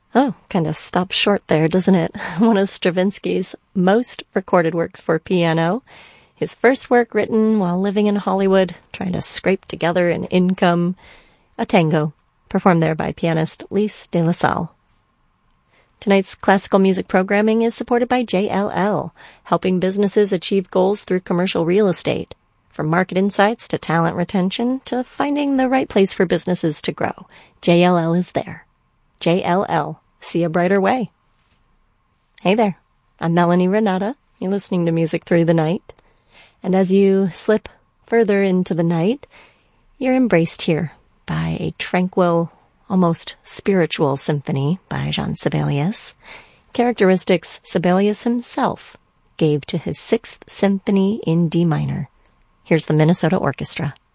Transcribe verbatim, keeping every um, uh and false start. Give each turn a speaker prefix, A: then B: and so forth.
A: Oh, kind of stops short there, doesn't it? One of Stravinsky's most recorded works for piano. His first work written while living in Hollywood, trying to scrape together an income. A tango, performed there by pianist Lise de la Salle. Tonight's classical music programming is supported by J L L, helping businesses achieve goals through commercial real estate. From market insights to talent retention to finding the right place for businesses to grow, J L L is there. J L L, see a brighter way. Hey there, I'm Melanie Renata. You're listening to Music Through the Night. And as you slip further into the night, you're embraced here by a tranquil, almost spiritual symphony by Jean Sibelius. Characteristics Sibelius himself gave to his Sixth Symphony in D minor. Here's the Minnesota Orchestra.